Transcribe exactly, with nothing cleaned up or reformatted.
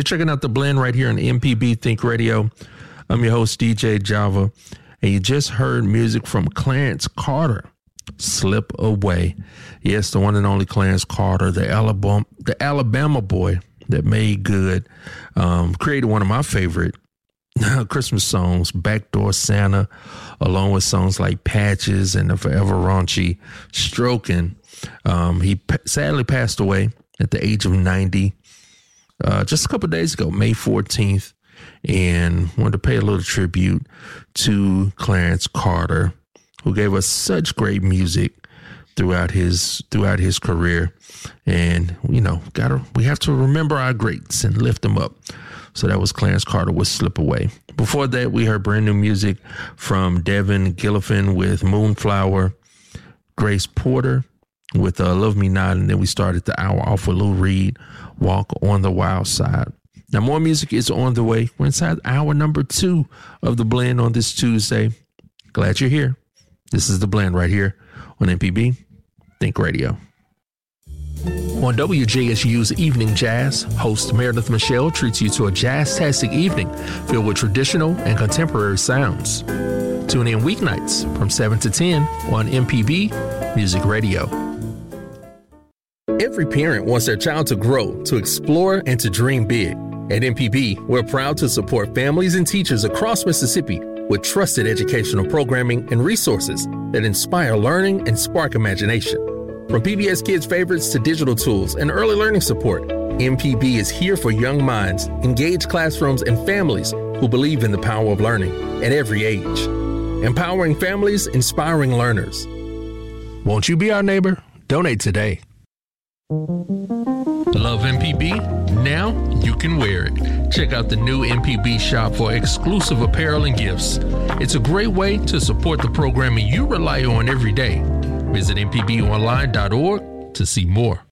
You're checking out The Blend right here on M P B Think Radio. I'm your host, D J Java, and you just heard music from Clarence Carter, Slip Away. Yes, the one and only Clarence Carter, the Alabama, the Alabama boy that made good, um, created one of my favorite Christmas songs, Backdoor Santa, along with songs like Patches and the Forever Raunchy Stroking. Um, he p- sadly passed away at the age of ninety uh, just a couple of days ago, May fourteenth, and wanted to pay a little tribute to Clarence Carter, who gave us such great music throughout his throughout his career. And, you know, gotta we have to remember our greats and lift them up. So that was Clarence Carter with Slip Away. Before that, we heard brand new music from Devin Gilliffin with Moonflower, Grace Porter with uh, Love Me Not, and then we started the hour off with Lou Reed, Walk on the Wild Side. Now, more music is on the way. We're inside hour number two of The Blend on this Tuesday. Glad you're here. This is The Blend right here on M P B Think Radio. On W J S U's Evening Jazz, host Meredith Michelle treats you to a jazz-tastic evening filled with traditional and contemporary sounds. Tune in weeknights from seven to ten on M P B Music Radio. Every parent wants their child to grow, to explore, and to dream big. At M P B, we're proud to support families and teachers across Mississippi with trusted educational programming and resources that inspire learning and spark imagination. From P B S Kids favorites to digital tools and early learning support, M P B is here for young minds, engaged classrooms, and families who believe in the power of learning at every age. Empowering families, inspiring learners. Won't you be our neighbor? Donate today. Love M P B? Now you can wear it. Check out the new M P B shop for exclusive apparel and gifts. It's a great way to support the programming you rely on every day. Visit M P B online dot org to see more.